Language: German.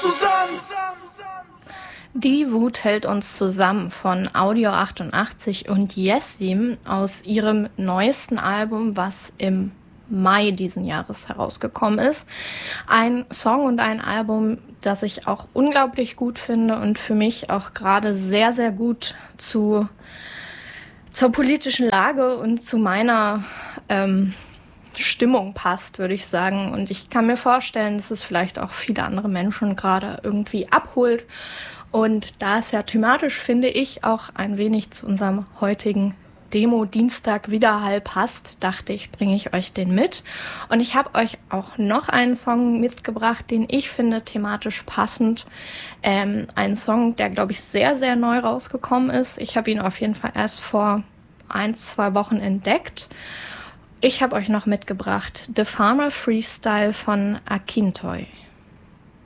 Die Wut hält uns zusammen von Audio 88 und Jessim aus ihrem neuesten Album, was im Mai diesen Jahres herausgekommen ist. Ein Song und ein Album, das ich auch unglaublich gut finde und für mich auch gerade sehr, sehr gut zur politischen Lage und zu meiner Stimmung passt, würde ich sagen. Und ich kann mir vorstellen, dass es vielleicht auch viele andere Menschen gerade irgendwie abholt. Und da es ja thematisch, finde ich, auch ein wenig zu unserem heutigen Demo-Dienstag Widerhall passt, dachte ich, bringe ich euch den mit. Und ich habe euch auch noch einen Song mitgebracht, den ich finde thematisch passend. Ein Song, der, glaube ich, sehr, sehr neu rausgekommen ist. Ich habe ihn auf jeden Fall erst vor 1-2 Wochen entdeckt. Ich habe euch noch mitgebracht The Farmer Freestyle von Akintoy.